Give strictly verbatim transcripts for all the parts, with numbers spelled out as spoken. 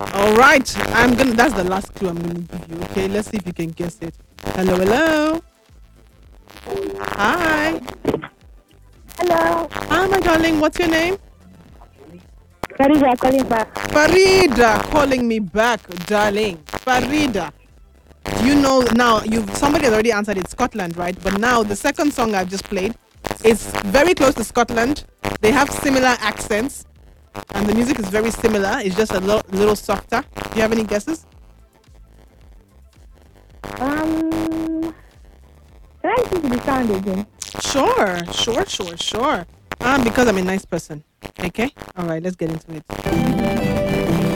All right. I'm gonna. That's the last clue I'm gonna give you. Okay. Let's see if you can guess it. Hello, hello. Hi. Hello. Hi, my darling. What's your name? Farida calling back. Farida calling me back, darling. Farida. You know now. You somebody has already answered it. Scotland, right? But now the second song I've just played is very close to Scotland. They have similar accents, and the music is very similar. It's just a lo- little softer. Do you have any guesses? Um, can I listen to the sound again? Sure, sure, sure, sure. Um, because I'm a nice person. Okay. All right. Let's get into it.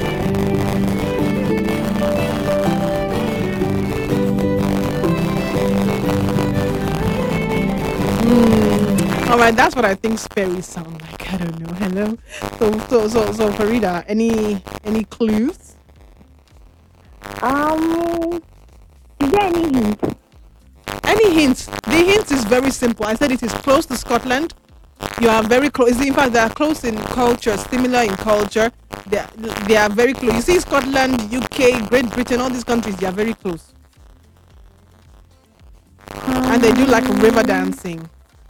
Hmm. All right. That's what I think sperries sound like. I don't know. Hello. So, so, so, so, Farida, any any clues? Um, is there any hint? Any hints? The hint is very simple. I said it is close to Scotland. You are very close. In fact, they are close in culture, similar in culture. They are, they are very close. You see, Scotland, U K, Great Britain, all these countries, they are very close. And they do like river dancing.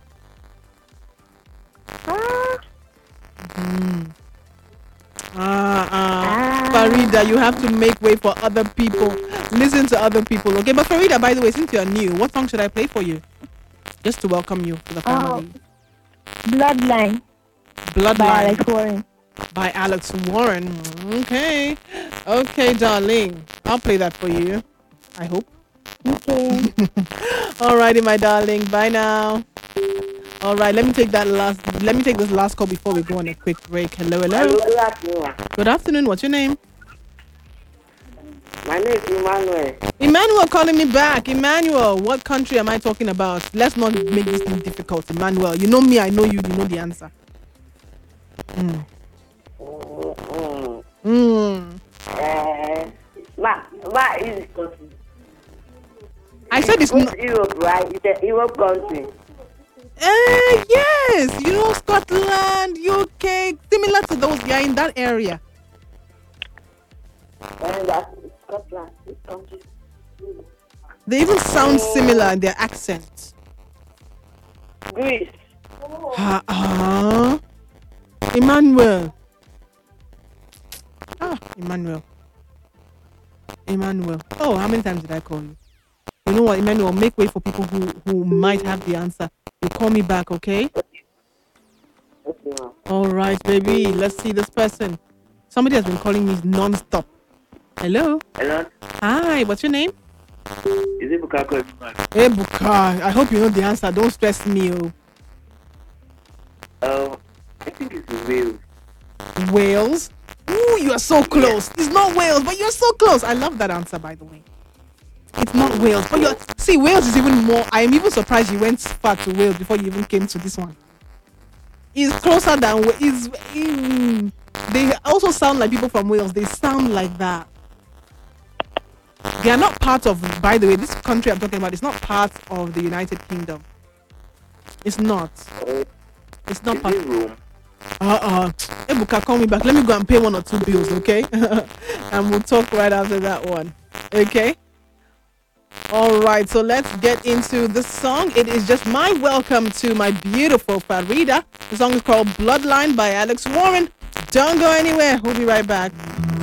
Ah, Mm. Ah, ah. Farida, you have to make way for other people. Listen to other people, okay? But Farida, by the way, since you're new, what song should I play for you? Just to welcome you to the family. Bloodline by Bloodline Alex Warren. by Alex Warren. Okay. Okay, darling. I'll play that for you. I hope. Okay. Alrighty, my darling. Bye now. Alright, let me take that last let me take this last call before we go on a quick break. Hello, hello. Good afternoon. What's your name? My name is Emmanuel. Emmanuel calling me back. Emmanuel, what country am I talking about? Let's not make this thing difficult. Emmanuel, you know me, I know you, you know the answer. Mm. Mm. Mm. Uh, ma, ma is country. I said it's It's not. Europe, right? It's a Europe country. Uh, yes, you know Scotland, U K, similar to those. They are in that area. And that's Scotland. This country. They even sound similar in their accents. Greece. Uh-uh. Emmanuel. Ah, Emmanuel. Emmanuel. Oh, how many times did I call you? You know what, Emmanuel? Make way for people who, who might have the answer. You call me back, okay? Okay, ma. All right, baby. Let's see this person. Somebody has been calling me non-stop. Hello. Hello? Hi. What's your name? Is it Bukako? Hey, Buka. I hope you know the answer. Don't stress me, oh. Um, I think it's Wales. Wales. Ooh, you are so close. It's not Wales, but you're so close. I love that answer, by the way. It's not Wales, but you're see Wales is even more. I am even surprised you went far to Wales before you even came to this one. It's closer than Wa- is. Mm, they also sound like people from Wales. They sound like that. They are not part of. By the way, this country I'm talking about is not part of the United Kingdom. It's not. Uh, It's not is part. it Rome? Uh uh. Ebuka, call me back. Let me go and pay one or two bills, okay? And we'll talk right after that one. Okay? All right, so let's get into the song. It is just my welcome to my beautiful Farida. The song is called Bloodline by Alex Warren. Don't go anywhere. We'll be right back.